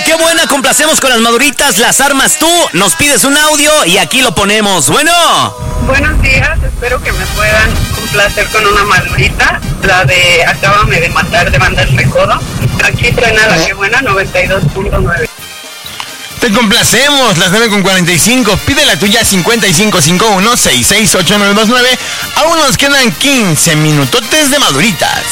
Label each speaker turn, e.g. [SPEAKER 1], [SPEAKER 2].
[SPEAKER 1] qué buena, complacemos con las maduritas, las armas tú, nos pides un audio y aquí lo ponemos. Bueno.
[SPEAKER 2] Buenos días, espero que me puedan complacer con una madurita, la de Acábame de matar de Banda El Recodo. Aquí suena la que buena, 92.9.
[SPEAKER 3] Te complacemos, las 9:45. Pide la tuya 5551-668929. Aún nos quedan 15 minutotes de maduritas.